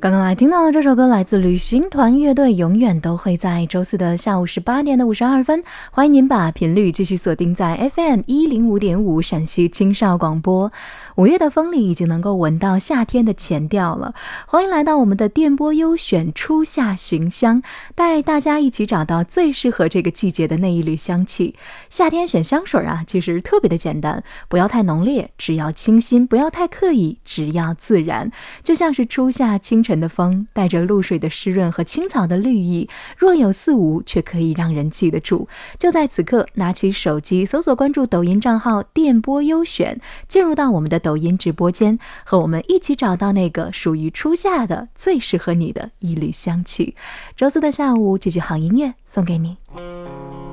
刚刚来听到的这首歌来自旅行团乐队，永远都会在周四的下午18点的52分。欢迎您把频率继续锁定在 FM105.5 陕西青少广播。5月的风里已经能够闻到夏天的前调了，欢迎来到我们的电波优选初夏寻香，带大家一起找到最适合这个季节的那一缕香气。夏天选香水啊，其实特别的简单，不要太浓烈，只要清新；不要太刻意，只要自然。就像是初夏清晨的风，带着露水的湿润和青草的绿意，若有似无，却可以让人记得住。就在此刻，拿起手机搜索关注抖音账号电波优选，进入到我们的抖音直播间，和我们一起找到那个属于初夏的最适合你的一缕香气。周四的下午，继续好音乐送给你。